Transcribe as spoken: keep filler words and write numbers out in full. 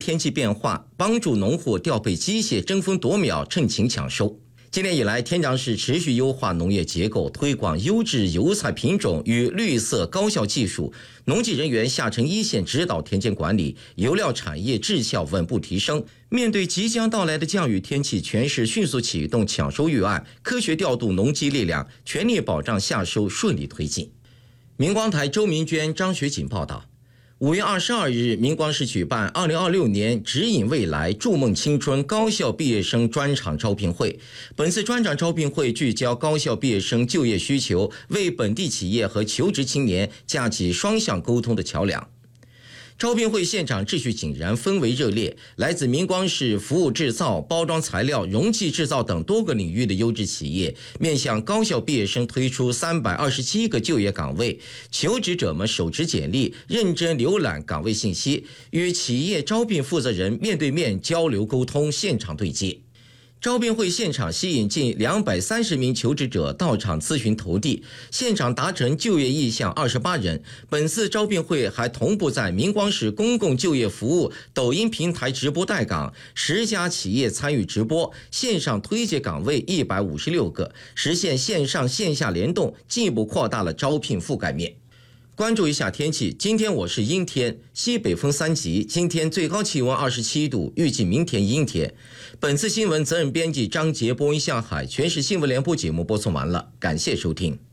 天气变化，帮助农户调配机械，争分夺秒，趁勤抢收。今年以来，天长市持续优化农业结构，推广优质油菜品种与绿色高效技术，农技人员下沉一线指导田间管理，油料产业质效稳步提升。面对即将到来的降雨天气，全市迅速启动抢收预案，科学调度农机力量，全力保障夏收顺利推进。明光台周明娟、张学锦报道。五月二十二日，明光市举办二零二六年指引未来、筑梦青春高校毕业生专场招聘会。本次专场招聘会聚焦高校毕业生就业需求，为本地企业和求职青年架起双向沟通的桥梁。招聘会现场秩序井然，氛围热烈，来自明光市服务制造、包装材料、容器制造等多个领域的优质企业，面向高校毕业生推出三百二十七个就业岗位，求职者们手持简历，认真浏览岗位信息，与企业招聘负责人面对面交流沟通，现场对接。招聘会现场吸引近两百三十名求职者到场咨询投递，现场达成就业意向二十八人。本次招聘会还同步在明光市公共就业服务抖音平台直播待岗，十家企业参与直播，线上推介岗位一百五十六个，实现线上线下联动，进一步扩大了招聘覆盖面。关注一下天气，今天我是阴天，西北风三级，今天最高气温二十七度，预计明天阴天。本次新闻责任编辑张杰，播音向海，全市新闻联播节目播送完了，感谢收听。